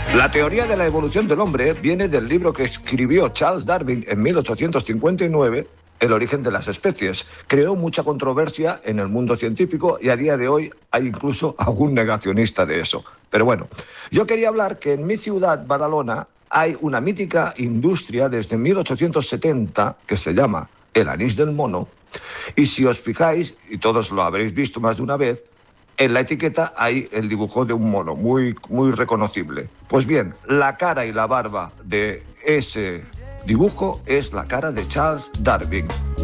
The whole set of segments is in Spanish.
La teoría de la evolución del hombre viene del libro que escribió Charles Darwin en 1859, El origen de las especies. Creó mucha controversia en el mundo científico y a día de hoy hay incluso algún negacionista de eso. Pero bueno, yo quería hablar que en mi ciudad, Badalona, hay una mítica industria desde 1870 que se llama el anís del mono. Y si os fijáis, y todos lo habréis visto más de una vez, en la etiqueta hay el dibujo de un mono, muy reconocible. Pues bien, la cara y la barba de ese dibujo es la cara de Charles Darwin.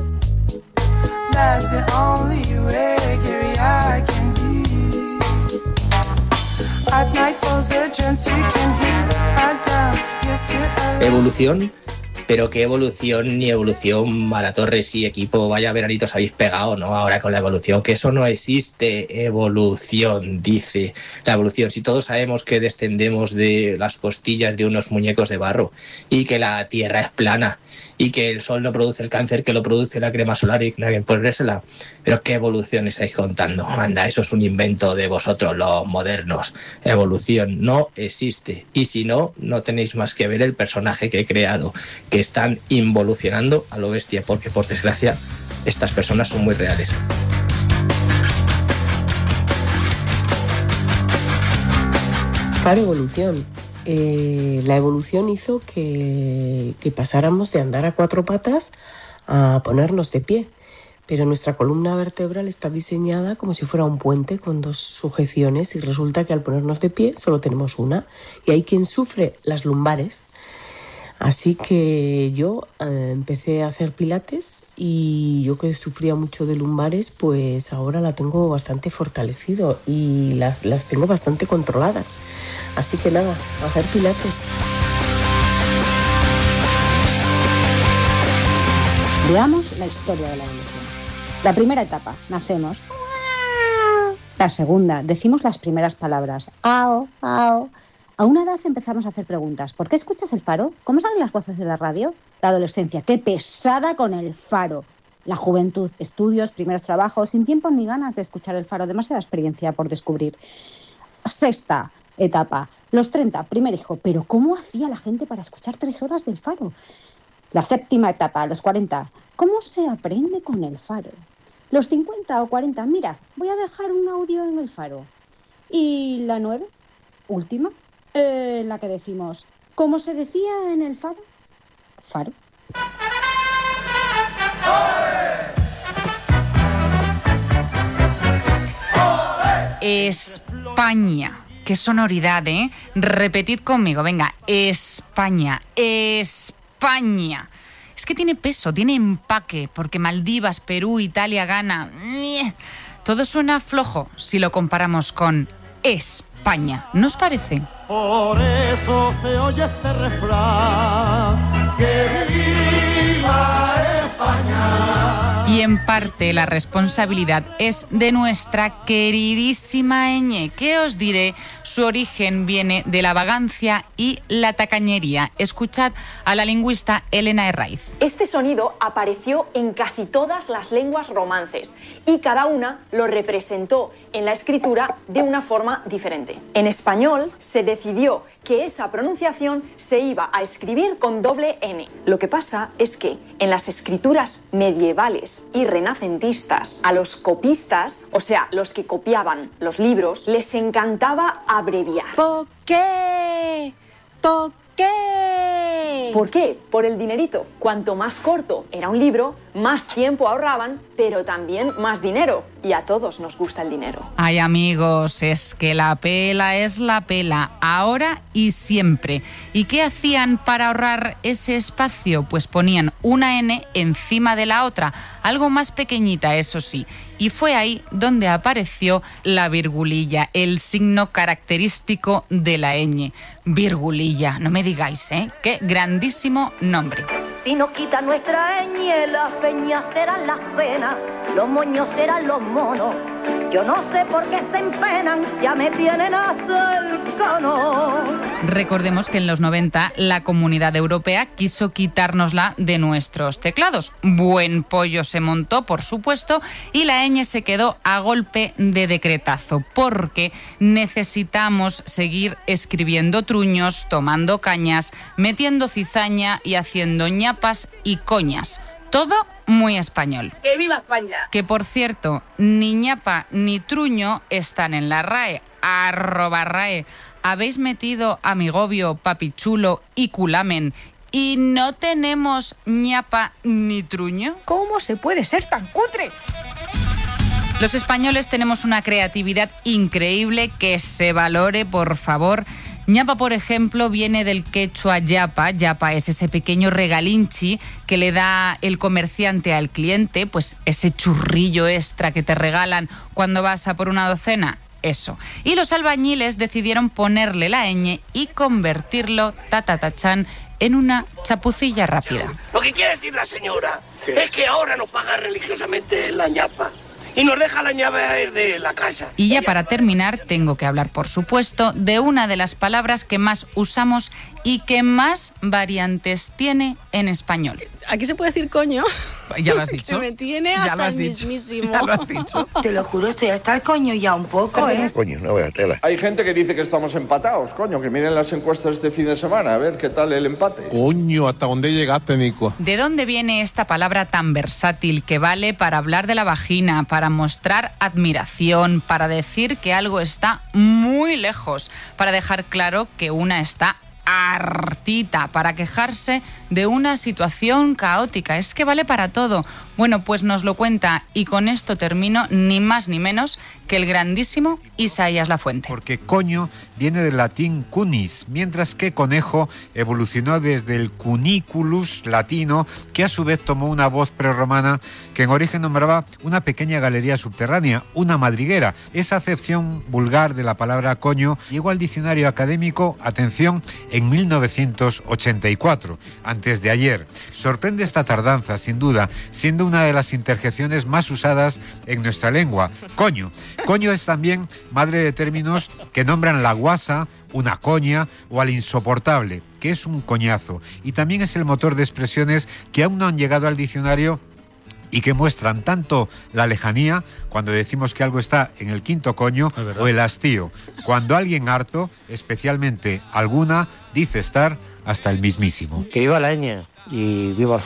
Evolución, pero qué evolución, ni evolución, Malatorres y equipo, vaya veranitos habéis pegado, ¿no? Ahora con la evolución, que eso no existe, evolución, dice la evolución. Si todos sabemos que descendemos de las costillas de unos muñecos de barro y que la Tierra es plana y que el Sol no produce el cáncer que lo produce la crema solar y nadie puede ponérsela, pero ¿qué evolución estáis contando? Anda, eso es un invento de vosotros, los modernos. Evolución no existe, y si no, no tenéis más que ver el personaje que he creado, que están involucionando a lo bestia, porque por desgracia estas personas son muy reales. Para evolución. La evolución hizo que pasáramos de andar a cuatro patas a ponernos de pie, pero nuestra columna vertebral está diseñada como si fuera un puente con dos sujeciones y resulta que al ponernos de pie solo tenemos una y hay quien sufre las lumbares. Así que yo empecé a hacer pilates y yo que sufría mucho de lumbares, pues ahora la tengo bastante fortalecido y las tengo bastante controladas. Así que nada, a hacer pilates. Veamos la historia de la evolución. La primera etapa, nacemos. La segunda, decimos las primeras palabras. Ao, ao. A una edad empezamos a hacer preguntas. ¿Por qué escuchas el faro? ¿Cómo salen las voces de la radio? La adolescencia. ¡Qué pesada con el faro! La juventud. Estudios, primeros trabajos, sin tiempo ni ganas de escuchar el faro. Demasiada experiencia por descubrir. Sexta etapa. Los 30, primer hijo. ¿Pero cómo hacía la gente para escuchar 3 horas del faro? La séptima etapa. Los 40. ¿Cómo se aprende con el faro? Los 50 o 40. Mira, voy a dejar un audio en el faro. Y la 9, última. La que decimos, ¿cómo se decía en el faro? Faro. España. Qué sonoridad, ¿eh? Repetid conmigo, venga. España. España. Es que tiene peso, tiene empaque, porque Maldivas, Perú, Italia, Ghana... Todo suena flojo si lo comparamos con España. ¿No os parece? Por eso se oye este refrán, que viva España. Y en parte la responsabilidad es de nuestra queridísima ñ. ¿Qué os diré? Su origen viene de la vagancia y la tacañería. Escuchad a la lingüista Elena Herraiz. Este sonido apareció en casi todas las lenguas romances y cada una lo representó en la escritura de una forma diferente. En español se decidió que esa pronunciación se iba a escribir con doble N. Lo que pasa es que en las escrituras medievales y renacentistas, a los copistas, o sea, los que copiaban los libros, les encantaba abreviar. ¿Por qué? ¿Por qué? ¿Por qué? Por el dinerito. Cuanto más corto era un libro, más tiempo ahorraban, pero también más dinero. Y a todos nos gusta el dinero. Ay, amigos, es que la pela es la pela, ahora y siempre. ¿Y qué hacían para ahorrar ese espacio? Pues ponían una N encima de la otra, algo más pequeñita, eso sí. Y fue ahí donde apareció la virgulilla, el signo característico de la ñ. Virgulilla, no me digáis, ¿eh? Qué grandísimo nombre. Si no quita nuestra ñ, las peñas serán las penas, los moños serán los monos. Yo no sé por qué se empenan, ya me tienen hasta el cono. Recordemos que en los 90 la Comunidad Europea quiso quitárnosla de nuestros teclados. Buen pollo se montó, por supuesto, y la ñ se quedó a golpe de decretazo, porque necesitamos seguir escribiendo truños, tomando cañas, metiendo cizaña y haciendo ñapas y coñas. Todo muy español. ¡Que viva España! Que, por cierto, ni ñapa ni truño están en la RAE. @RAE. Habéis metido amigobio, papichulo y culamen y no tenemos ñapa ni truño. ¿Cómo se puede ser tan cutre? Los españoles tenemos una creatividad increíble, que se valore, por favor. Ñapa, por ejemplo, viene del quechua yapa. Yapa es ese pequeño regalinchi que le da el comerciante al cliente, pues ese churrillo extra que te regalan cuando vas a por una docena. Eso. Y los albañiles decidieron ponerle la ñ y convertirlo, tatatachán, en una chapucilla rápida. Lo que quiere decir la señora es que ahora nos paga religiosamente la ñapa y nos deja la llave de la casa. Y ya para terminar, tengo que hablar, por supuesto, de una de las palabras que más usamos y que más variantes tiene en español. Aquí se puede decir coño. Ya lo has dicho. Que me tiene hasta el mismísimo. Ya lo has dicho. Te lo juro, estoy hasta el coño ya un poco, ¿eh? Coño, no vaya tela. Hay gente que dice que estamos empatados, coño, que miren las encuestas este fin de semana, a ver qué tal el empate. Coño, ¿hasta dónde llegaste, Nico? ¿De dónde viene esta palabra tan versátil que vale para hablar de la vagina, para mostrar admiración, para decir que algo está muy lejos, para dejar claro que una está hartita, para quejarse de una situación caótica? Es que vale para todo. Bueno, pues nos lo cuenta, y con esto termino, ni más ni menos que el grandísimo Isaías Lafuente. Porque coño viene del latín cunis, mientras que conejo evolucionó desde el cuniculus latino, que a su vez tomó una voz prerromana que en origen nombraba una pequeña galería subterránea, una madriguera. Esa acepción vulgar de la palabra coño llegó al diccionario académico, atención, en 1984, antes de ayer. Sorprende esta tardanza, sin duda, siendo una de las interjecciones más usadas en nuestra lengua. Coño. Coño es también madre de términos que nombran la guasa, una coña o al insoportable, que es un coñazo. Y también es el motor de expresiones que aún no han llegado al diccionario y que muestran tanto la lejanía, cuando decimos que algo está en el quinto coño, o el hastío, cuando alguien harto, especialmente alguna, dice estar hasta el mismísimo. Que viva la ñ y viva el